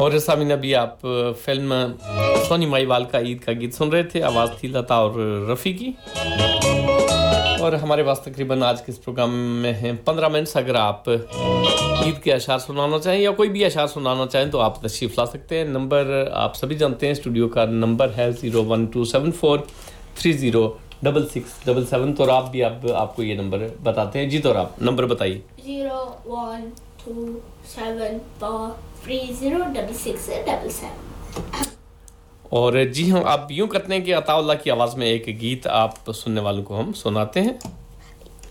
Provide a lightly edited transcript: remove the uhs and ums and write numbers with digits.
और सामीन अभी आप फिल्म सोनी माहीवाल का ईद का गीत सुन रहे थे। आवाज़ थी लता और रफ़ी की। और हमारे पास तकरीबन आज के इस प्रोग्राम में हैं 15 मिनट्स। अगर आप ईद के अशार सुनाना चाहें या कोई भी अशार सुनाना चाहें तो आप तशरीफ़ ला सकते हैं। नंबर आप सभी जानते हैं, स्टूडियो का नंबर है 01274306677। तो आप भी आपको ये नंबर बताते हैं जी। तो आप नंबर बताइए। 01274306677। और जी हाँ, आप यूँ करते हैं कि अताउल्लाह की आवाज़ में एक गीत आप सुनने वालों को हम सुनाते हैं।